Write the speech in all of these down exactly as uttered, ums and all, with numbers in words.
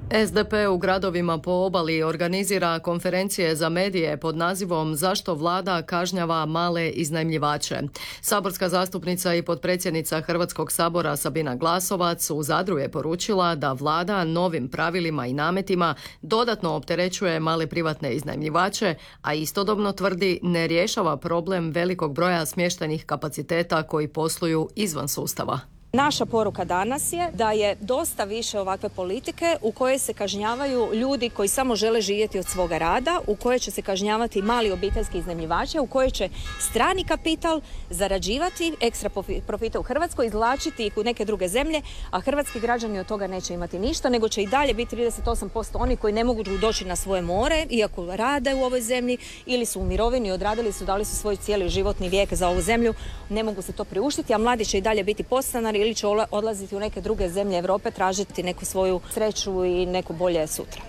S D P u gradovima po obali organizira konferencije za medije pod nazivom Zašto vlada kažnjava male iznajmljivače. Saborska zastupnica i potpredsjednica Hrvatskog sabora Sabina Glasovac u Zadru je poručila da vlada novim pravilima i nametima dodatno opterećuje male privatne iznajmljivače, a istodobno tvrdi ne rješava problem velikog broja smještajnih kapaciteta koji posluju izvan sustava. Naša poruka danas je da je dosta više ovakve politike u kojoj se kažnjavaju ljudi koji samo žele živjeti od svoga rada, u kojoj će se kažnjavati mali obiteljski iznajmljivači, u kojoj će strani kapital zarađivati ekstra profite u Hrvatskoj, izvlačiti ih u neke druge zemlje, a hrvatski građani od toga neće imati ništa, nego će i dalje biti trideset osam posto oni koji ne mogu doći na svoje more, iako rade u ovoj zemlji, ili su u mirovini, odradili su, dali su svoj cijeli životni vijek za ovu zemlju, ne mogu se to priuštiti, a mladi će i dalje biti podstanari ili će odlaziti u neke druge zemlje Europe, tražiti neku svoju sreću i neko bolje sutra.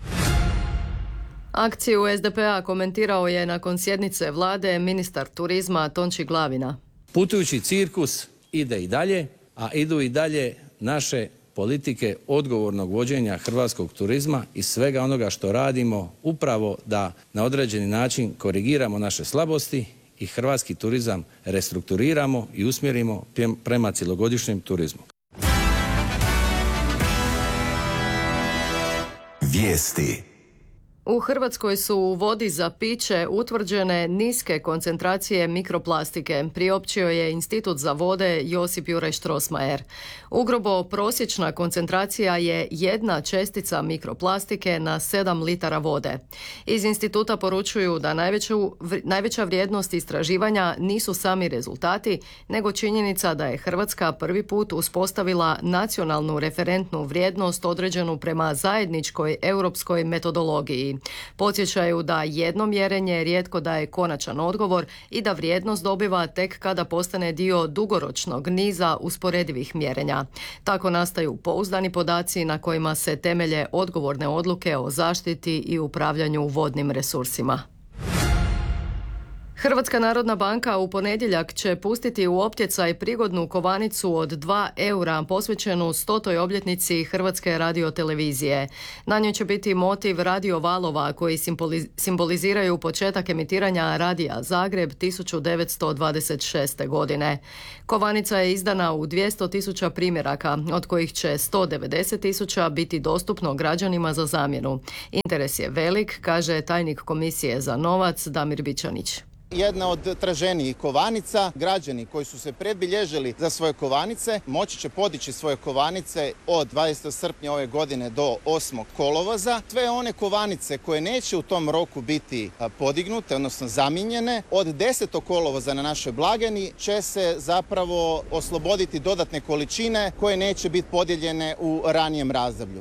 Akciju S D P-a komentirao je nakon sjednice vlade ministar turizma Tonči Glavina. Putujući cirkus ide i dalje, a idu i dalje naše politike odgovornog vođenja hrvatskog turizma i svega onoga što radimo upravo da na određeni način korigiramo naše slabosti i hrvatski turizam restrukturiramo i usmjerimo prema cjelogodišnjem turizmu. Vijesti. U Hrvatskoj su u vodi za piće utvrđene niske koncentracije mikroplastike, priopćio je Institut za vode Josip Juraj Strossmayer. Ugrubo prosječna koncentracija je jedna čestica mikroplastike na sedam litara vode. Iz instituta poručuju da najveću, najveća vrijednost istraživanja nisu sami rezultati, nego činjenica da je Hrvatska prvi put uspostavila nacionalnu referentnu vrijednost određenu prema zajedničkoj europskoj metodologiji. Podsjećaju da jedno mjerenje rijetko daje konačan odgovor i da vrijednost dobiva tek kada postane dio dugoročnog niza usporedivih mjerenja. Tako nastaju pouzdani podaci na kojima se temelje odgovorne odluke o zaštiti i upravljanju vodnim resursima. Hrvatska narodna banka u ponedjeljak će pustiti u optjecaj prigodnu kovanicu od dva eura posvećenu stotoj obljetnici Hrvatske radiotelevizije. Na njoj će biti motiv radio valova koji simboliziraju početak emitiranja Radija Zagreb tisuću devetsto dvadeset šeste. godine. Kovanica je izdana u dvjesto tisuća primjeraka, od kojih će sto devedeset tisuća biti dostupno građanima za zamjenu. Interes je velik, kaže tajnik Komisije za novac Damir Bičanić. Jedna od traženijih kovanica. Građani koji su se predbilježili za svoje kovanice moći će podići svoje kovanice od dvadesetog srpnja ove godine do osmog kolovoza. Sve one kovanice koje neće u tom roku biti podignute, odnosno zamijenjene, od desetog kolovoza na našoj blagajni će se zapravo osloboditi dodatne količine koje neće biti podijeljene u ranijem razdoblju.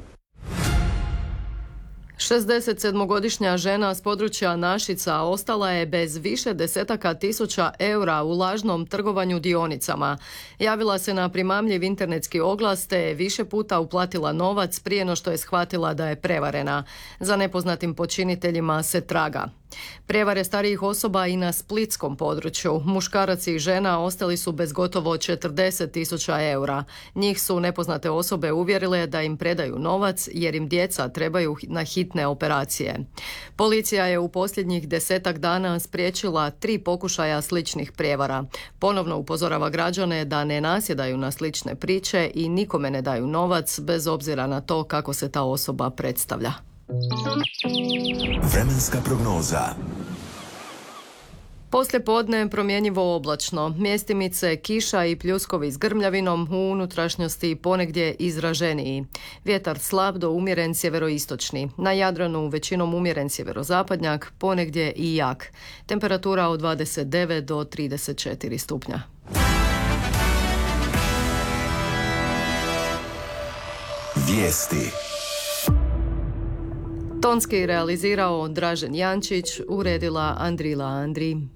šezdesetsedmogodišnja žena s područja Našica ostala je bez više desetaka tisuća eura u lažnom trgovanju dionicama. Javila se na primamljiv internetski oglas te je više puta uplatila novac prije no što je shvatila da je prevarena. Za nepoznatim počiniteljima se traga. Prijevare starijih osoba i na splitskom području. Muškarac i žena ostali su bez gotovo četrdeset tisuća eura. Njih su nepoznate osobe uvjerile da im predaju novac jer im djeca trebaju na hitne operacije. Policija je u posljednjih desetak dana spriječila tri pokušaja sličnih prijevara. Ponovno upozorava građane da ne nasjedaju na slične priče i nikome ne daju novac bez obzira na to kako se ta osoba predstavlja. Vremenska prognoza. Poslije podne promjenjivo oblačno, mjestimice kiša i pljuskovi s grmljavinom, u unutrašnjosti ponegdje izraženiji. Vjetar slab do umjeren sjeveroistočni, na Jadranu većinom umjeren sjeverozapadnjak, ponegdje i jak. Temperatura od dvadeset devet do trideset četiri stupnja. Vijesti. Tonski realizirao Dražen Jančić, uredila Andrila Andri.